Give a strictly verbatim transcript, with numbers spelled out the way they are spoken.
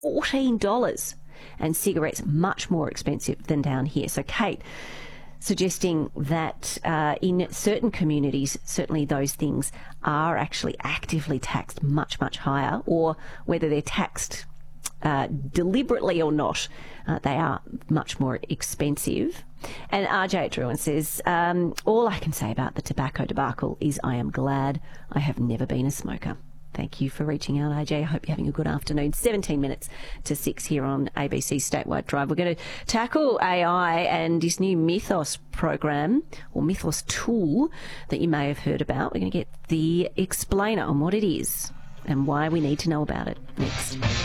fourteen dollars, and cigarettes much more expensive than down here. So Kate suggesting that uh, in certain communities, certainly those things are actually actively taxed much, much higher, or whether they're taxed uh, deliberately or not, uh, they are much more expensive. And R J at Drouin says, um, all I can say about the tobacco debacle is I am glad I have never been a smoker. Thank you for reaching out, R J. I hope you're having a good afternoon. seventeen minutes to six here on A B C Statewide Drive. We're going to tackle A I and this new Mythos program, or Mythos tool that you may have heard about. We're going to get the explainer on what it is and why we need to know about it next.